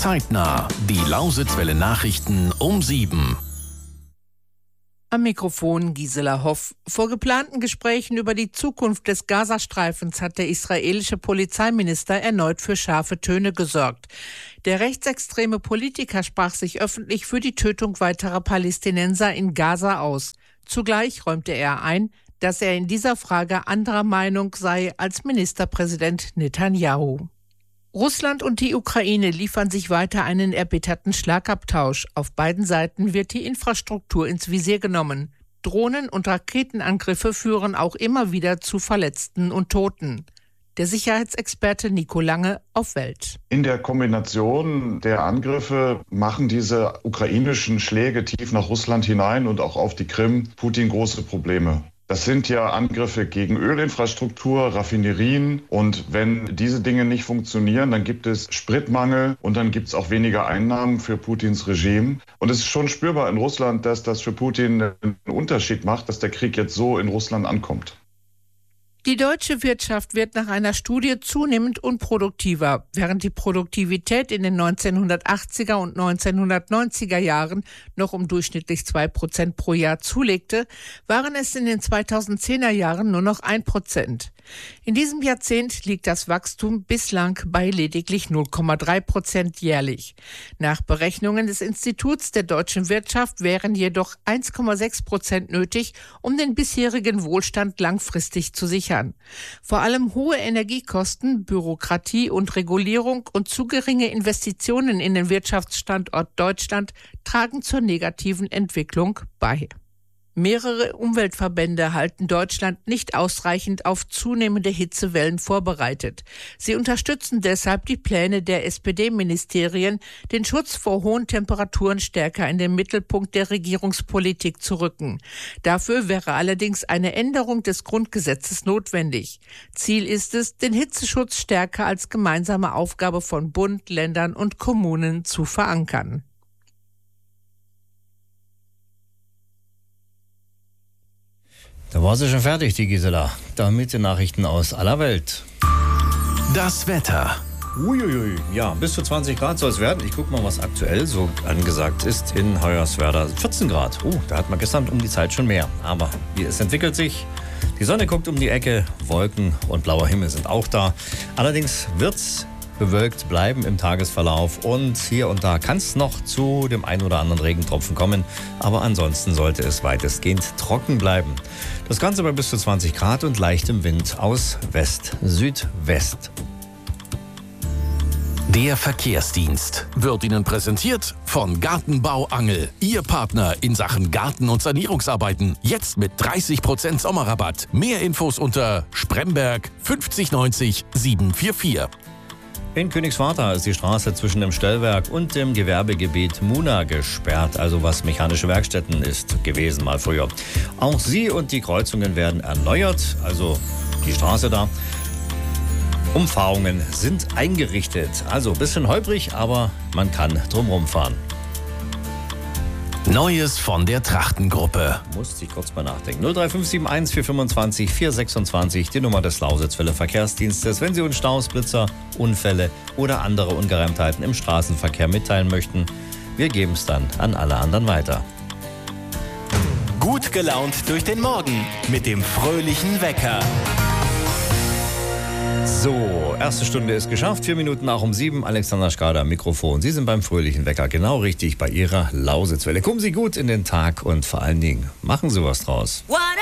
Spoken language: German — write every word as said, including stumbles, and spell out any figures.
Zeitnah. Die Lausitzwelle Nachrichten um sieben. Am Mikrofon Gisela Hoff. Vor geplanten Gesprächen über die Zukunft des Gazastreifens hat der israelische Polizeiminister erneut für scharfe Töne gesorgt. Der rechtsextreme Politiker sprach sich öffentlich für die Tötung weiterer Palästinenser in Gaza aus. Zugleich räumte er ein, dass er in dieser Frage anderer Meinung sei als Ministerpräsident Netanyahu. Russland und die Ukraine liefern sich weiter einen erbitterten Schlagabtausch. Auf beiden Seiten wird die Infrastruktur ins Visier genommen. Drohnen- und Raketenangriffe führen auch immer wieder zu Verletzten und Toten. Der Sicherheitsexperte Nico Lange auf Welt. In der Kombination der Angriffe machen diese ukrainischen Schläge tief nach Russland hinein und auch auf die Krim Putin große Probleme. Das sind ja Angriffe gegen Ölinfrastruktur, Raffinerien, und wenn diese Dinge nicht funktionieren, dann gibt es Spritmangel und dann gibt es auch weniger Einnahmen für Putins Regime. Und es ist schon spürbar in Russland, dass das für Putin einen Unterschied macht, dass der Krieg jetzt so in Russland ankommt. Die deutsche Wirtschaft wird nach einer Studie zunehmend unproduktiver. Während die Produktivität in den neunzehnhundertachtziger und neunzehnhundertneunziger Jahren noch um durchschnittlich zwei Prozent pro Jahr zulegte, waren es in den zweitausendzehner Jahren nur noch ein Prozent. In diesem Jahrzehnt liegt das Wachstum bislang bei lediglich null Komma drei Prozent jährlich. Nach Berechnungen des Instituts der deutschen Wirtschaft wären jedoch eins Komma sechs Prozent nötig, um den bisherigen Wohlstand langfristig zu sichern. Vor allem hohe Energiekosten, Bürokratie und Regulierung und zu geringe Investitionen in den Wirtschaftsstandort Deutschland tragen zur negativen Entwicklung bei. Mehrere Umweltverbände halten Deutschland nicht ausreichend auf zunehmende Hitzewellen vorbereitet. Sie unterstützen deshalb die Pläne der S P D-Ministerien, den Schutz vor hohen Temperaturen stärker in den Mittelpunkt der Regierungspolitik zu rücken. Dafür wäre allerdings eine Änderung des Grundgesetzes notwendig. Ziel ist es, den Hitzeschutz stärker als gemeinsame Aufgabe von Bund, Ländern und Kommunen zu verankern. Da war sie schon fertig, die Gisela. Damit die Nachrichten aus aller Welt. Das Wetter. Uiuiui, ja, bis zu zwanzig Grad soll es werden. Ich gucke mal, was aktuell so angesagt ist in Hoyerswerda. vierzehn Grad. Oh, da hat man gestern um die Zeit schon mehr. Aber es entwickelt sich. Die Sonne guckt um die Ecke. Wolken und blauer Himmel sind auch da. Allerdings wird's bewölkt bleiben im Tagesverlauf und hier und da kann es noch zu dem einen oder anderen Regentropfen kommen, aber ansonsten sollte es weitestgehend trocken bleiben. Das Ganze bei bis zu zwanzig Grad und leichtem Wind aus West-Südwest. Der Verkehrsdienst wird Ihnen präsentiert von Gartenbau Angel. Ihr Partner in Sachen Garten- und Sanierungsarbeiten. Jetzt mit dreißig Prozent Sommerrabatt. Mehr Infos unter Spremberg fünfzig neunzig siebenhundertvierundvierzig. In Königswartha ist die Straße zwischen dem Stellwerk und dem Gewerbegebiet Muna gesperrt, also was mechanische Werkstätten ist gewesen mal früher. Auch sie und die Kreuzungen werden erneuert, also die Straße da. Umfahrungen sind eingerichtet, also ein bisschen holprig, aber man kann drumherum fahren. Neues von der Trachtengruppe. Musste ich kurz mal nachdenken. null drei fünf sieben eins vier fünfundzwanzig vier sechsundzwanzig, die Nummer des Lausitzwelle Verkehrsdienstes. Wenn Sie uns Staus, Blitzer, Unfälle oder andere Ungereimtheiten im Straßenverkehr mitteilen möchten, wir geben es dann an alle anderen weiter. Gut gelaunt durch den Morgen mit dem fröhlichen Wecker. So, erste Stunde ist geschafft. Vier Minuten nach um sieben. Alexander Schrader am Mikrofon. Sie sind beim fröhlichen Wecker genau richtig bei Ihrer Lausitzwelle. Kommen Sie gut in den Tag und vor allen Dingen machen Sie was draus. What